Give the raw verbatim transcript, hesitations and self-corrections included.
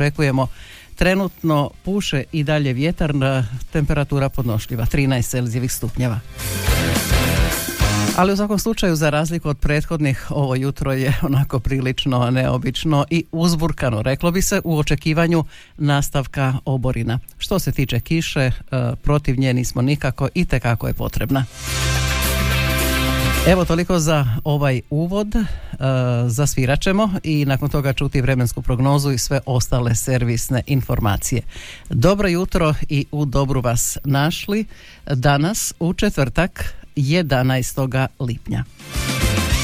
očekujemo. Trenutno puše i dalje vjetar, temperatura podnošljiva, trinaest celzijevih stupnjeva. Ali u svakom slučaju, za razliku od prethodnih, ovo jutro je onako prilično neobično i uzburkano, reklo bi se, u očekivanju nastavka oborina. Što se tiče kiše, protiv nje nismo nikako, i tekako je potrebna. Evo toliko za ovaj uvod, zasvirat ćemo i nakon toga čuti vremensku prognozu i sve ostale servisne informacije. Dobro jutro i u dobru vas našli danas u četvrtak jedanaestog lipnja.